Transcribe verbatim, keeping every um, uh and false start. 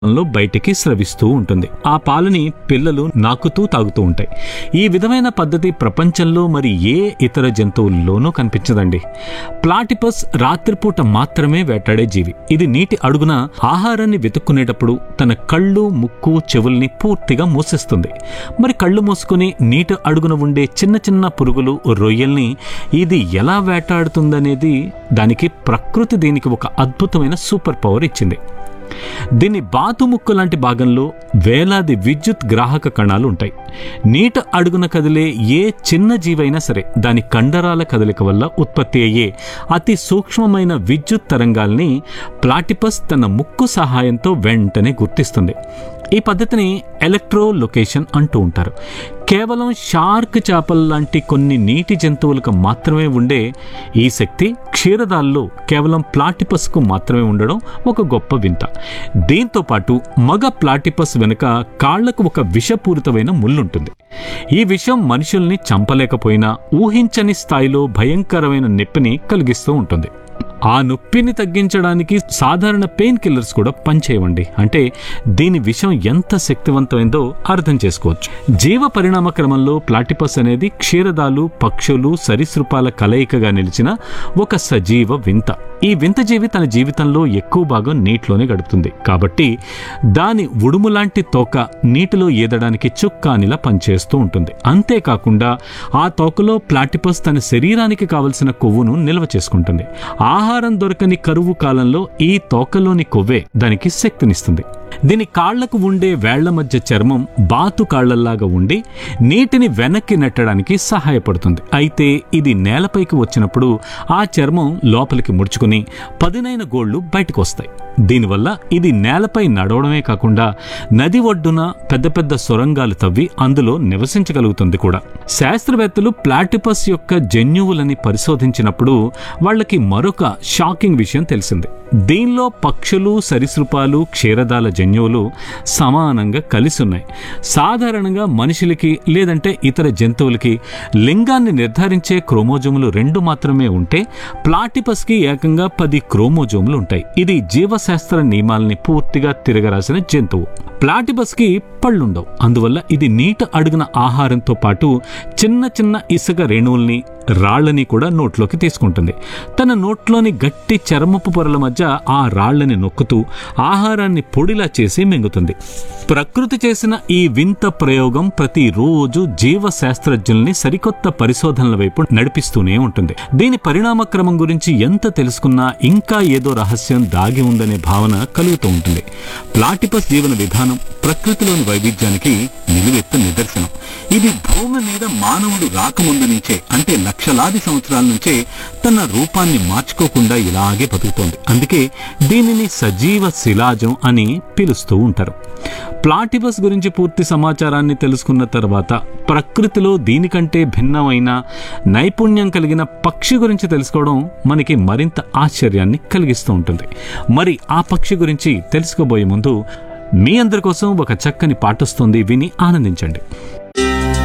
లో బయటికి స్రవిస్తూ ఉంటుంది. ఆ పాలని పిల్లలు నాకుతూ తాగుతూ ఉంటాయి. ఈ విధమైన పద్ధతి ప్రపంచంలో మరి ఏ ఇతర జంతువుల్లోనూ కనిపించదండి. ప్లాటిపస్ రాత్రిపూట మాత్రమే వేటాడే జీవి. ఇది నీటి అడుగున ఆహారాన్ని వెతుక్కునేటప్పుడు తన కళ్ళు, ముక్కు, చెవుల్ని పూర్తిగా మూసేస్తుంది. మరి కళ్ళు మూసుకుని నీటి అడుగున ఉండే చిన్న చిన్న పురుగులు, రొయ్యల్ని ఇది ఎలా వేటాడుతుందనేది దానికి ప్రకృతి దీనికి ఒక అద్భుతమైన సూపర్ పవర్ ఇచ్చింది. దీని బాతుముక్కు లాంటి భాగంలో వేలాది విద్యుత్ గ్రాహక కణాలు ఉంటాయి. నీట అడుగున కదిలే ఏ చిన్న జీవైనా సరే దాని కండరాల కదలిక వల్ల ఉత్పత్తి అయ్యే అతి సూక్ష్మమైన విద్యుత్ తరంగాల్ని ప్లాటిపస్ తన ముక్కు సహాయంతో వెంటనే గుర్తిస్తుంది. ఈ పద్ధతిని ఎలక్ట్రో లొకేషన్ అంటూ ఉంటారు. కేవలం షార్క్ చేపల లాంటి కొన్ని నీటి జంతువులకు మాత్రమే ఉండే ఈ శక్తి క్షీరదాల్లో కేవలం ప్లాటిపస్కు మాత్రమే ఉండడం ఒక గొప్ప వింత. దీంతో పాటు మగ ప్లాటిపస్ వెనుక కాళ్లకు ఒక విషపూరితమైన ముళ్ళుంటుంది. ఈ విషం మనుషుల్ని చంపలేకపోయినా ఊహించని స్థాయిలో భయంకరమైన నొప్పిని కలిగిస్తూ ఉంటుంది. ఆ నొప్పిని తగ్గించడానికి సాధారణ పెయిన్ కిల్లర్స్ కూడా పనిచేయవండి. అంటే దీని విషం ఎంత శక్తివంతమైందో అర్థం చేసుకోవచ్చు. జీవ పరిణామ క్రమంలో ప్లాటిపస్ అనేది క్షీరదాలు, పక్షులు, సరీసృపాల కలయికగా నిలిచిన ఒక సజీవ వింత. ఈ వింత జీవి తన జీవితంలో ఎక్కువ భాగం నీటిలోనే గడుపుతుంది. కాబట్టి దాని ఉడుము లాంటి తోక నీటిలో ఈదడానికి చుక్కానిలా పనిచేస్తూ ఉంటుంది. అంతేకాకుండా ఆ తోకలో ప్లాటిపస్ తన శరీరానికి కావలసిన కొవ్వును నిల్వ చేసుకుంటుంది. ఆహారం దొరకని కరువు కాలంలో ఈ తోకలోని కొవ్వే దానికి శక్తినిస్తుంది. దీని కాళ్లకు ఉండే వేళ్ల మధ్య చర్మం బాతు కాళ్లలాగా ఉండి నీటిని వెనక్కి నెట్టడానికి సహాయపడుతుంది. అయితే ఇది నేలపైకి వచ్చినప్పుడు ఆ చర్మం లోపలికి ముడుచుకుని పదునైన గోళ్లు బయటకు వస్తాయి. దీనివల్ల ఇది నేలపై నడవడమే కాకుండా నది ఒడ్డున పెద్ద పెద్ద సొరంగాలు తవ్వి అందులో నివసించగలుగుతుంది కూడా. శాస్త్రవేత్తలు ప్లాటిపస్ యొక్క జన్యువులని పరిశోధించినప్పుడు వాళ్ళకి మరొక షాకింగ్ విషయం తెలిసింది. దీనిలో పక్షులు, సరీసృపాలు, క్షీరదాల జన్యువులు సమానంగా కలిసి ఉన్నాయి. సాధారణంగా మనుషులకి లేదంటే ఇతర జంతువులకి లింగాన్ని నిర్ధారించే క్రోమోజోములు రెండు మాత్రమే ఉంటే ప్లాటిపస్కి ఏకంగా పది క్రోమోజోములు ఉంటాయి. ఇది జీవశాస్త్ర నియమాల్ని పూర్తిగా తిరగరాసిన జంతువు. ప్లాటిపస్కి పళ్ళుండవు. అందువల్ల ఇది నీట అడుగున ఆహారంతో పాటు చిన్న చిన్న ఇసుక రేణువుల్ని, రాళ్లని కూడా నోట్లోకి తీసుకుంటుంది. తన నోట్లోని గట్టి చర్మపు పొరల మధ్య ఆ రాళ్లని నొక్కుతూ ఆహారాన్ని పొడిలా చేసి మింగుతుంది. ప్రకృతి చేసిన ఈ వింత ప్రయోగం ప్రతిరోజు జీవశాస్త్రజ్ఞుల్ని సరికొత్త పరిశోధనల వైపు నడిపిస్తూనే ఉంటుంది. దీని పరిణామ క్రమం గురించి ఎంత తెలుసుకున్నా ఇంకా ఏదో రహస్యం దాగి ఉందనే భావన కలుగుతూ ఉంటుంది. ప్లాటిపస్ జీవన విధానం ప్రకృతిలోని వైవిధ్యానికి నిలువెత్తు నిదర్శనం. ఇది భూమి మీద మానవుడు రాకముందు నుంచే, అంటే లక్షలాది సంవత్సరాల నుంచే తన రూపాన్ని మార్చుకోకుండా ఇలాగే బతుకుతోంది. అందుకే దీనిని సజీవ శిలాజం అని పిలుస్తూ ఉంటారు. ప్లాటిపస్ గురించి పూర్తి సమాచారాన్ని తెలుసుకున్న తర్వాత ప్రకృతిలో దీనికంటే భిన్నమైన నైపుణ్యం కలిగిన పక్షి గురించి తెలుసుకోవడం మనకి మరింత ఆశ్చర్యాన్ని కలిగిస్తూ ఉంటుంది. మరి ఆ పక్షి గురించి తెలుసుకోబోయే ముందు మీ అందరి కోసం ఒక చక్కని పాట వస్తుంది, విని ఆనందించండి.